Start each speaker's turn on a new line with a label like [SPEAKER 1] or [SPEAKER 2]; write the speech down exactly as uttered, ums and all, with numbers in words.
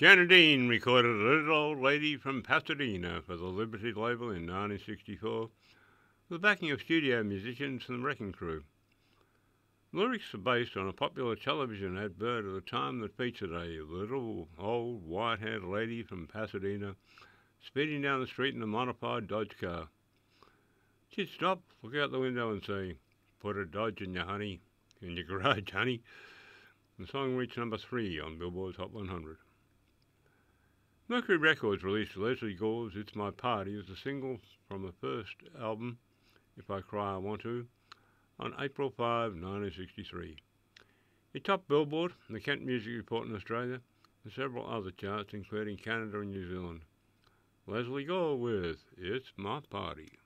[SPEAKER 1] Janet Dean recorded A Little Old Lady from Pasadena for the Liberty label in nineteen sixty-four, with the backing of studio musicians from the Wrecking Crew. The lyrics are based on a popular television advert at the time that featured a little old white-haired lady from Pasadena speeding down the street in a modified Dodge car. She'd stop, look out the window and say, "Put a Dodge in your honey, in your garage, honey." The song reached number three on Billboard's Hot one hundred. Mercury Records released Leslie Gore's It's My Party as a single from the first album, If I Cry I Want To, on April fifth, nineteen sixty-three. It topped Billboard, the Kent Music Report in Australia, and several other charts including Canada and New Zealand. Leslie Gore with It's My Party.